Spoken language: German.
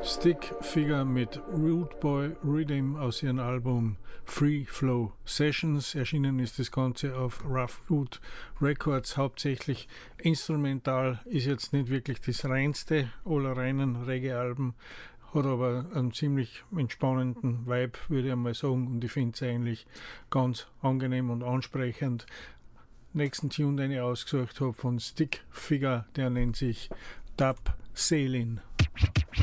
Stick Figure mit Rude Boy Rhythm aus ihrem Album Free Flow Sessions. Erschienen ist das Ganze auf Rough Root Records, hauptsächlich instrumental, ist jetzt nicht wirklich das reinste aller reinen Reggae-Alben, hat aber einen ziemlich entspannenden Vibe, würde ich mal sagen, und ich finde es eigentlich ganz angenehm und ansprechend. Nächsten Tune, den ich ausgesucht habe von Stick Figure, der nennt sich Dub Sailing.